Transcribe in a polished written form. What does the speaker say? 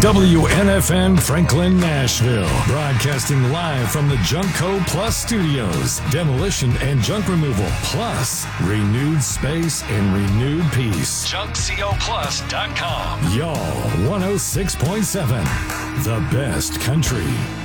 WNFN Franklin, Nashville. Broadcasting live from the Junkco Plus Studios. Demolition and junk removal plus renewed space and renewed peace. JunkCoPlus.com. Y'all 106.7. The best country.